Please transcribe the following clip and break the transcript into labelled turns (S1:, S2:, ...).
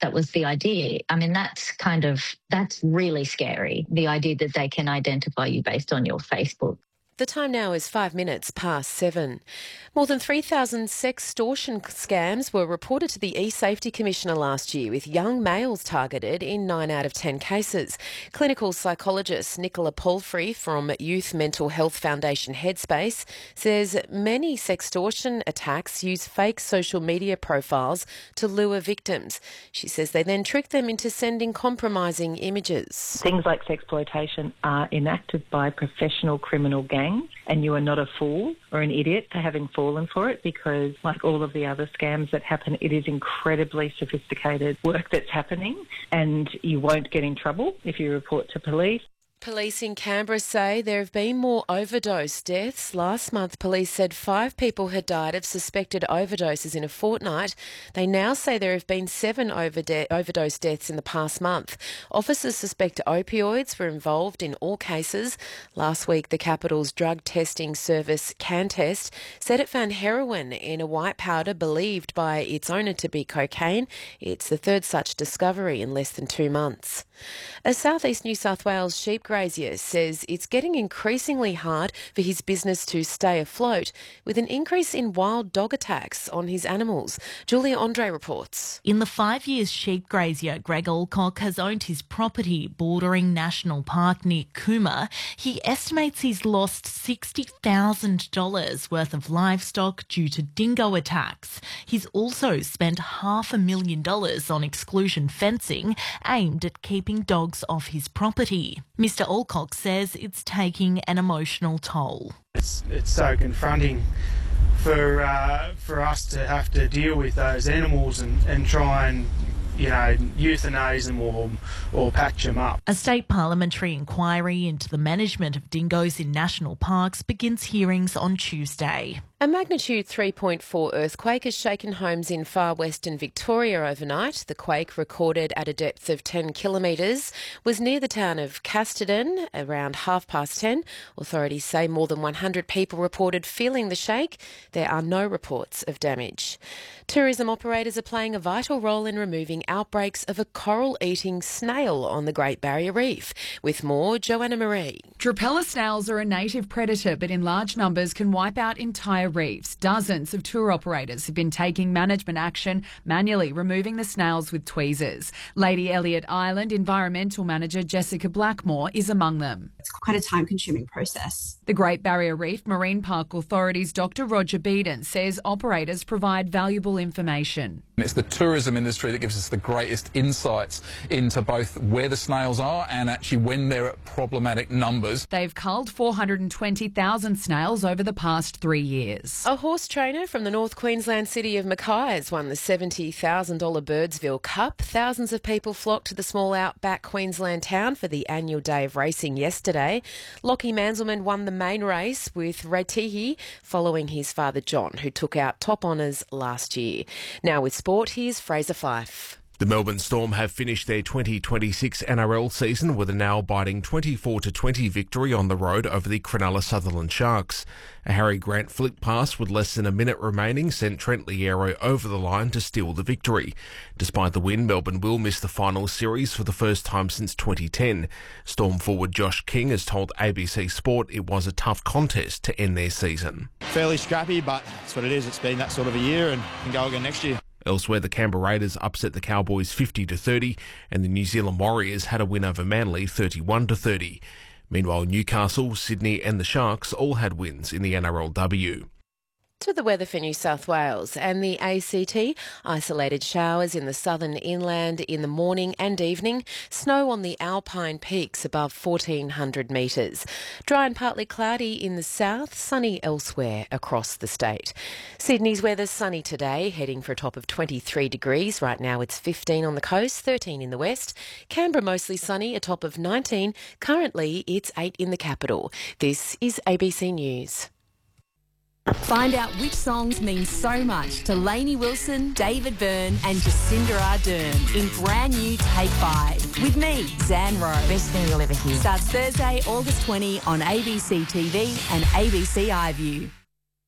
S1: That was the idea. I mean, that's really scary, the idea that they can identify you based on your Facebook.
S2: The time now is 5 minutes past 7. More than 3,000 sextortion scams were reported to the eSafety Commissioner last year, with young males targeted in 9 out of 10 cases. Clinical psychologist Nicola Palfrey from Youth Mental Health Foundation Headspace says many sextortion attacks use fake social media profiles to lure victims. She says they then trick them into sending compromising images.
S3: Things like sexploitation are enacted by professional criminal gangs, and you are not a fool or an idiot for having fallen for it, because like all of the other scams that happen, it is incredibly sophisticated work that's happening, and you won't get in trouble if you report to police.
S2: Police in Canberra say there have been more overdose deaths. Last month, police said 5 people had died of suspected overdoses in a fortnight. They now say there have been 7 overdose deaths in the past month. Officers suspect opioids were involved in all cases. Last week, the capital's drug testing service, CanTest, said it found heroin in a white powder believed by its owner to be cocaine. It's the third such discovery in less than 2 months. A southeast New South Wales sheep grazier says it's getting increasingly hard for his business to stay afloat, with an increase in wild dog attacks on his animals. Julia Andre reports.
S4: In the 5 years sheep grazier Greg Alcock has owned his property bordering National Park near Cooma, he estimates he's lost $60,000 worth of livestock due to dingo attacks. He's also spent $500,000 on exclusion fencing aimed at keeping dogs off his property. Mr. Alcock says it's taking an emotional toll.
S5: It's so confronting for us to have to deal with those animals and try and euthanize them or patch them up.
S4: A state parliamentary inquiry into the management of dingoes in national parks begins hearings on Tuesday.
S2: A magnitude 3.4 earthquake has shaken homes in far western Victoria overnight. The quake, recorded at a depth of 10 kilometres, was near the town of Casterton around 10:30. Authorities say more than 100 people reported feeling the shake. There are no reports of damage. Tourism operators are playing a vital role in removing outbreaks of a coral-eating snail on the Great Barrier Reef. With more, Joanna Marie.
S6: Trapella snails are a native predator, but in large numbers can wipe out entire reefs. Dozens of tour operators have been taking management action, manually removing the snails with tweezers. Lady Elliot Island Environmental Manager Jessica Blackmore is among them.
S7: It's quite a time-consuming process.
S6: The Great Barrier Reef Marine Park Authority's Dr Roger Beeden says operators provide valuable information.
S8: It's the tourism industry that gives us the greatest insights into both where the snails are and actually when they're at problematic numbers.
S6: They've culled 420,000 snails over the past 3 years.
S2: A horse trainer from the North Queensland city of Mackay has won the $70,000 Birdsville Cup. Thousands of people flocked to the small outback Queensland town for the annual day of racing yesterday. Lockie Manselman won the main race with Reitihi, following his father John, who took out top honours last year. Now with sport, here's Fraser Fife.
S9: The Melbourne Storm have finished their 2026 NRL season with a nail-biting 24-20 victory on the road over the Cronulla Sutherland Sharks. A Harry Grant flick pass with less than a minute remaining sent Trent Liero over the line to steal the victory. Despite the win, Melbourne will miss the final series for the first time since 2010. Storm forward Josh King has told ABC Sport it was a tough contest to end their season.
S10: Fairly scrappy, but that's what it is. It's been that sort of a year and can go again next year.
S9: Elsewhere, the Canberra Raiders upset the Cowboys 50-30, and the New Zealand Warriors had a win over Manly 31-30. Meanwhile, Newcastle, Sydney and the Sharks all had wins in the NRLW.
S2: To the weather for New South Wales and the ACT. Isolated showers in the southern inland in the morning and evening. Snow on the Alpine peaks above 1,400 metres. Dry and partly cloudy in the south, sunny elsewhere across the state. Sydney's weather sunny today, heading for a top of 23 degrees. Right now it's 15 on the coast, 13 in the west. Canberra mostly sunny, a top of 19. Currently it's 8 in the capital. This is ABC News.
S11: Find out which songs mean so much to Lainey Wilson, David Byrne and Jacinda Ardern in brand new Take 5. With me, Zan Rowe.
S12: Best thing you'll ever hear.
S11: Starts Thursday, August 20 on ABC TV and ABC iView.